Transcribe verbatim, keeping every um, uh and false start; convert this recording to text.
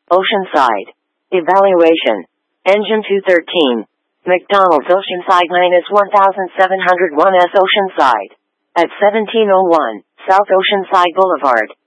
Oceanside. Evaluation. Engine two thirteen. McDonald's Oceanside minus one thousand seven hundred one S Oceanside. At seventeen oh one, South Oceanside Boulevard.